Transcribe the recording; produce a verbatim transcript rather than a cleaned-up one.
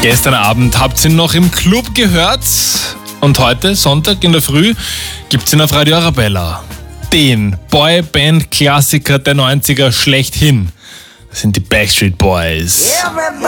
Gestern Abend habt ihr ihn noch im Club gehört und heute, Sonntag in der Früh, gibt's ihn auf Radio Arabella. Den Boyband-Klassiker der neunziger schlechthin. Das sind die Backstreet Boys.